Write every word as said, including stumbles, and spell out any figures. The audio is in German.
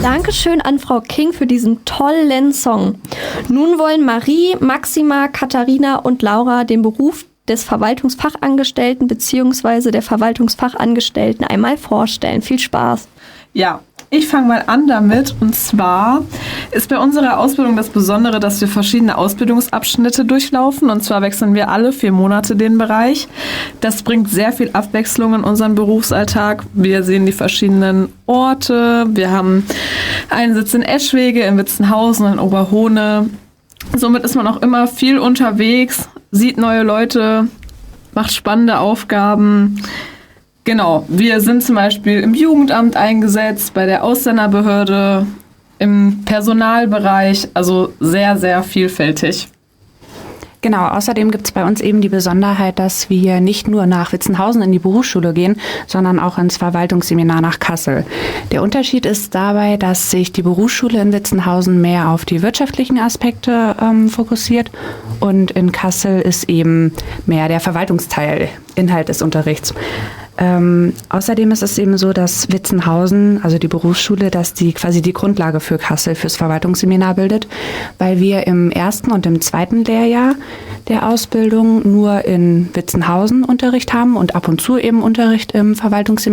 Dankeschön an Frau King für diesen tollen Song. Nun wollen Marie, Maxima, Katharina und Laura den Beruf des Verwaltungsfachangestellten bzw. der Verwaltungsfachangestellten einmal vorstellen. Viel Spaß. Ja, ich fange mal an damit. Und zwar ist bei unserer Ausbildung das Besondere, dass wir verschiedene Ausbildungsabschnitte durchlaufen. Und zwar wechseln wir alle vier Monate den Bereich. Das bringt sehr viel Abwechslung in unseren Berufsalltag. Wir sehen die verschiedenen Orte. Wir haben einen Sitz in Eschwege, in Witzenhausen, in Oberhohne. Somit ist man auch immer viel unterwegs, sieht neue Leute, macht spannende Aufgaben. Genau, wir sind zum Beispiel im Jugendamt eingesetzt, bei der Ausländerbehörde, im Personalbereich, also sehr, sehr vielfältig. Genau, außerdem gibt es bei uns eben die Besonderheit, dass wir nicht nur nach Witzenhausen in die Berufsschule gehen, sondern auch ins Verwaltungsseminar nach Kassel. Der Unterschied ist dabei, dass sich die Berufsschule in Witzenhausen mehr auf die wirtschaftlichen Aspekte ähm, fokussiert und in Kassel ist eben mehr der Verwaltungsteil, Inhalt des Unterrichts. Ähm, außerdem ist es eben so, dass Witzenhausen, also die Berufsschule, dass die quasi die Grundlage für Kassel, fürs Verwaltungsseminar bildet, weil wir im ersten und im zweiten Lehrjahr der Ausbildung nur in Witzenhausen Unterricht haben und ab und zu eben Unterricht im Verwaltungsseminar.